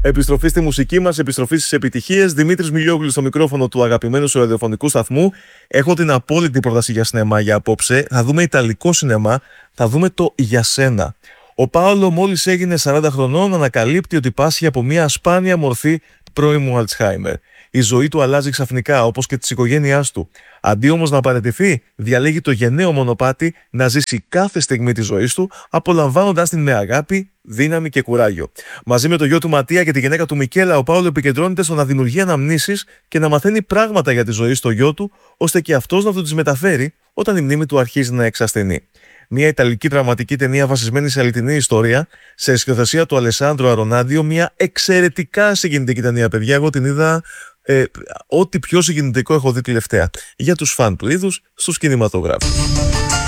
Επιστροφή στη μουσική μας, επιστροφή στις επιτυχίες. Δημήτρης Μιλιόγλου στο μικρόφωνο του αγαπημένου σου ραδιοφωνικού σταθμού. Έχω την απόλυτη πρόταση για σινεμά για απόψε. Θα δούμε ιταλικό σινεμά, θα δούμε το «Για σένα». Ο Πάολο, μόλις έγινε 40 χρονών, ανακαλύπτει ότι πάσχει από μια σπάνια μορφή πρώιμου Αλτσχάιμερ. Η ζωή του αλλάζει ξαφνικά, όπως και της οικογένειάς του. Αντί όμως να παραιτηθεί, διαλέγει το γενναίο μονοπάτι να ζήσει κάθε στιγμή της ζωής του, απολαμβάνοντας την με αγάπη, δύναμη και κουράγιο. Μαζί με το γιο του Ματία και τη γυναίκα του Μικέλα, ο Πάολο επικεντρώνεται στο να δημιουργεί αναμνήσεις και να μαθαίνει πράγματα για τη ζωή στο γιο του, ώστε και αυτός να του τις μεταφέρει όταν η μνήμη του αρχίζει να εξασθενεί. Μια ιταλική δραματική ταινία βασισμένη σε αληθινή ιστορία, σε σκηνοθεσία του Αλεσάνδρο Αρονάντιο. Μια εξαιρετικά συγκινητική ταινία, παιδιά. Εγώ την είδα ό,τι πιο συγκινητικό έχω δει τελευταία. Για τους φαν του είδους στους κινηματογράφους.